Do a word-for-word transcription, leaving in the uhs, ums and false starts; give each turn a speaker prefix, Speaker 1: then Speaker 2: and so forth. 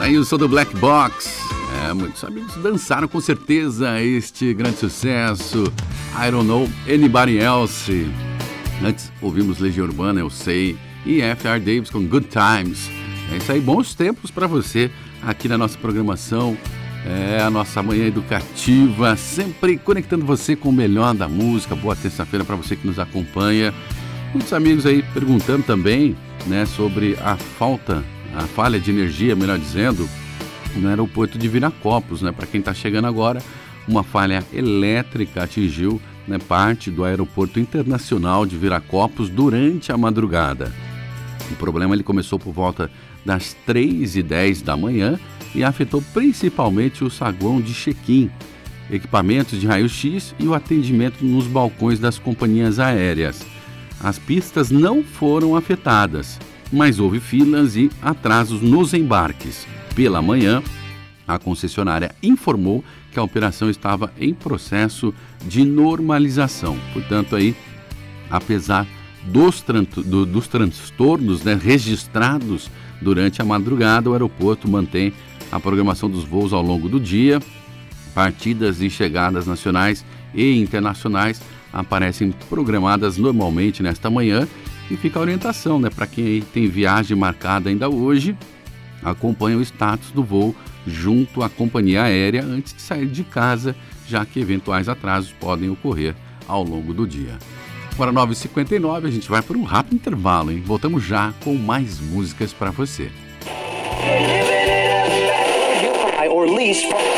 Speaker 1: Aí o som do Black Box. É, muitos amigos dançaram com certeza este grande sucesso. I Don't Know Anybody Else. Antes ouvimos Legião Urbana, Eu Sei, e F R Davis com Good Times. É isso aí, bons tempos para você aqui na nossa programação. É a nossa manhã educativa, sempre conectando você com o melhor da música. Boa terça-feira para você que nos acompanha. Muitos amigos aí perguntando também, né, sobre a falta, a falha de energia, melhor dizendo, no aeroporto de Viracopos, né? Para quem está chegando agora, uma falha elétrica atingiu, né, parte do aeroporto internacional de Viracopos durante a madrugada. O problema ele começou por volta das três e dez da manhã e afetou principalmente o saguão de check-in, equipamentos de raio-x e o atendimento nos balcões das companhias aéreas. As pistas não foram afetadas, mas houve filas e atrasos nos embarques. Pela manhã, a concessionária informou que a operação estava em processo de normalização. Portanto, aí, apesar dos, tran- do, dos transtornos, né, registrados durante a madrugada, o aeroporto mantém a programação dos voos ao longo do dia. Partidas e chegadas nacionais e internacionais aparecem programadas normalmente nesta manhã e fica a orientação, né, para quem aí tem viagem marcada ainda hoje, acompanha o status do voo junto à companhia aérea antes de sair de casa, já que eventuais atrasos podem ocorrer ao longo do dia. Agora nove e cinquenta e nove, a gente vai por um rápido intervalo, hein? Voltamos já com mais músicas para você.
Speaker 2: Or lease